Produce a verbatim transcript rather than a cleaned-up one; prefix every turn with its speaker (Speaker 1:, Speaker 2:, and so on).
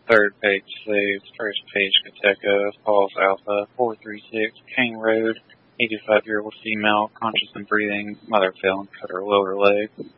Speaker 1: Third page saved. First page Kateca, Falls Alpha, four three six, Kane Road, eighty-five-year-old female, conscious and breathing, mother fell and cut her lower leg.